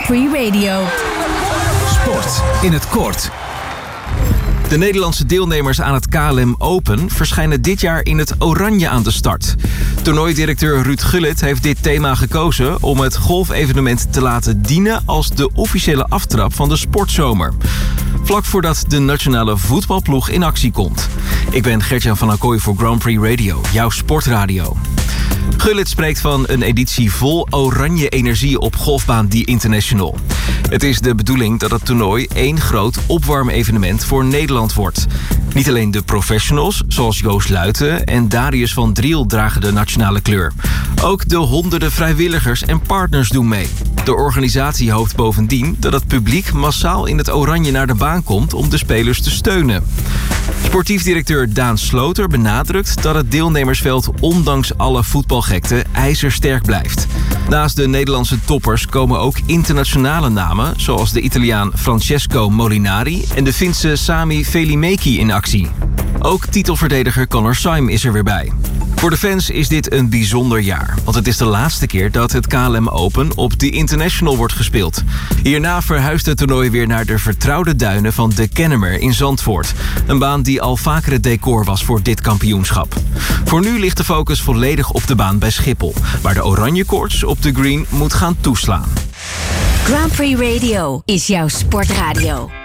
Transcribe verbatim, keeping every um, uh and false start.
Prix Radio. Sport in het kort. De Nederlandse deelnemers aan het K L M Open verschijnen dit jaar in het oranje aan de start. Toernooidirecteur Ruud Gullit heeft dit thema gekozen om het golfevenement te laten dienen als de officiële aftrap van de sportzomer. Vlak voordat de nationale voetbalploeg in actie komt. Ik ben Gertjan van Acquoy voor Grand Prix Radio, jouw sportradio. Gullit spreekt van een editie vol oranje energie op golfbaan The International. Het is de bedoeling dat het toernooi één groot opwarmevenement voor Nederland wordt. Niet alleen de professionals, zoals Joost Luiten en Darius van Driel dragen de nationale kleur. Ook de honderden vrijwilligers en partners doen mee. De organisatie hoopt bovendien dat het publiek massaal in het oranje naar de baan komt om de spelers te steunen. Sportief directeur Daan Sloter benadrukt dat het deelnemersveld ondanks alle voetbalgekte ijzersterk blijft. Naast de Nederlandse toppers komen ook internationale namen, zoals de Italiaan Francesco Molinari en de Finse Sami Välimäki in actie. Ook titelverdediger Connor Syme is er weer bij. Voor de fans is dit een bijzonder jaar, want het is de laatste keer dat het K L M Open op The International wordt gespeeld. Hierna verhuist het toernooi weer naar de vertrouwde duinen van de Kennemer in Zandvoort. Een baan die al vaker het decor was voor dit kampioenschap. Voor nu ligt de focus volledig op de baan bij Schiphol, waar de oranje koorts op de green moet gaan toeslaan. Grand Prix Radio is jouw sportradio.